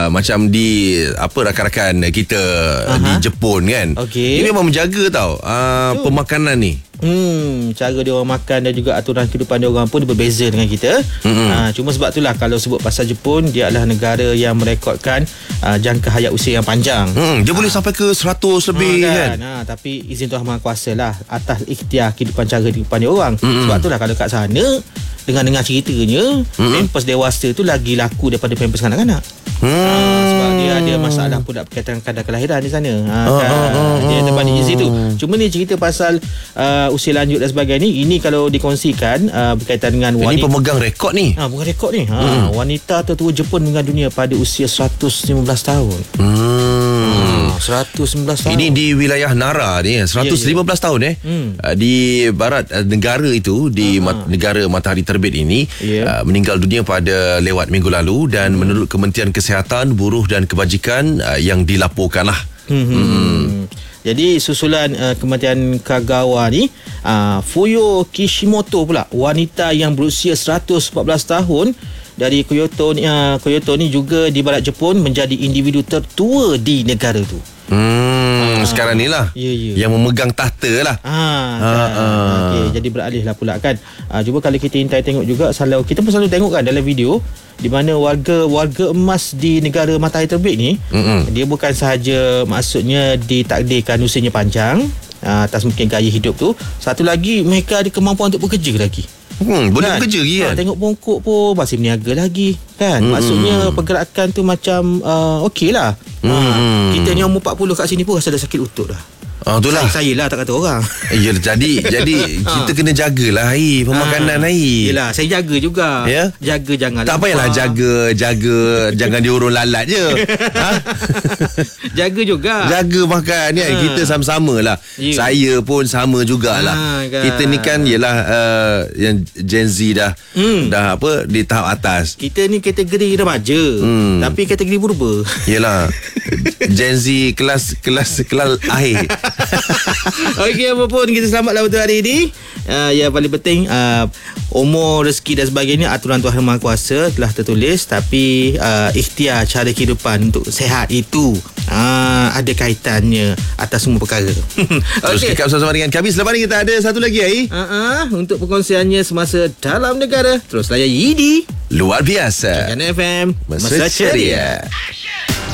macam di rakan-rakan kita di Jepun kan. Okey. Dia memang menjaga tau pemakanan ni. Cara dia orang makan dan juga aturan kehidupan dia orang pun dia berbeza dengan kita. Cuma sebab itulah kalau sebut pasal Jepun, dia adalah negara yang merekodkan jangka hayat usia yang panjang. Dia boleh sampai ke 100 lebih kan. Tapi izin Tuhan Maha Kuasa lah atas ikhtiar cara kehidupan dia orang. Sebab itulah kalau kat sana dengar ceritanya pampers dewasa tu lagi laku daripada pampers kanak-kanak. Sebab dia ada masalah pula berkaitan kadar kelahiran di sana. Dia terbalik di situ. Cuma ni cerita pasal usia lanjut dan sebagainya ni. Ini kalau dikongsikan berkaitan dengan wanita. Ini pemegang rekod ni. Pemegang rekod ni. Wanita tertua Jepun meninggal dunia pada usia 115 tahun. 119 tahun. Ini di wilayah Nara ni 115 tahun di barat negara itu, di negara matahari terbit ini, meninggal dunia pada lewat minggu lalu. Dan menurut Kementerian Kesihatan, Buruh dan Kebajikan yang dilaporkan lah. Jadi susulan Kementerian Kagawa ni, Fuyo Kishimoto pula, wanita yang berusia 114 tahun dari Kyoto ni juga di barat Jepun, menjadi individu tertua di negara tu. Sekarang ni lah yang memegang tahta lah. Jadi beralih lah pula kan. Cuba kalau kita intai tengok juga, kita pun selalu tengok kan dalam video di mana warga emas di negara matahari terbit ni, dia bukan sahaja maksudnya ditakdirkan usianya panjang atas mungkin gaya hidup tu, satu lagi mereka ada kemampuan untuk bekerja lagi. Boleh bekerja lagi kan. Tengok pongkok pun masih berniaga lagi kan. Maksudnya pergerakan tu macam okey lah. Kita ni umur 40 kat sini pun rasa dah sakit lutut dah. Itulah. Saya lah, tak kata orang. Jadi kita kena jagalah air, pemakanan air. Yelah, saya jaga juga. Jaga jangan tak payahlah jaga jangan diurun lalat je. Jaga juga. Jaga makan kan. Kita sama-sama lah. Saya pun sama jugalah. Kita ni kan yelah yang Gen Z dah di tahap atas. Kita ni kategori remaja, tapi kategori purba. Yelah. Gen Z kelas akhir. Okey, apa pun kita selamatlah untuk hari ini. Yang paling penting umur, rezeki dan sebagainya aturan Tuhan Maha Kuasa telah tertulis. Tapi ikhtiar cara kehidupan untuk sehat itu ada kaitannya atas semua perkara. Terus kekal bersama dengan kami. Selepas ni kita ada satu lagi untuk perkongsiannya semasa dalam negara. Terus layan YIDI Luar Biasa Jangan FM Masa Ceria.